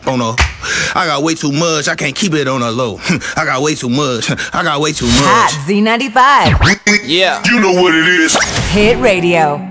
on a. I got way too much, I can't keep it on a low. I got way too much, I got way too much. At Z95. Yeah. You know what it is. Hit Radio.